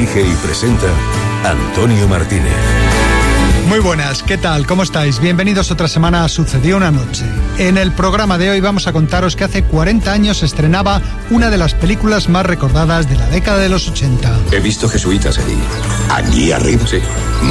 Dirige y presenta Antonio Martínez. Muy buenas, ¿qué tal? ¿Cómo estáis? Bienvenidos otra semana a Sucedió una noche. En el programa de hoy vamos a contaros que hace 40 años se estrenaba una de las películas más recordadas de la década de los 80. He visto jesuitas allí. ¿Allí arriba? Sí.